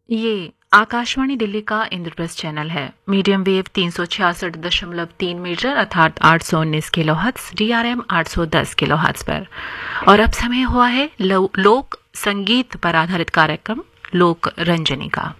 ये आकाशवाणी दिल्ली का इंद्रप्रस्थ चैनल है। मीडियम वेव 366.3 मीटर अर्थात 819 किलोहर्ट्ज, DRM 810 किलोहर्ट्ज पर। और अब समय हुआ है लोक संगीत पर आधारित कार्यक्रम लोक रंजनी का।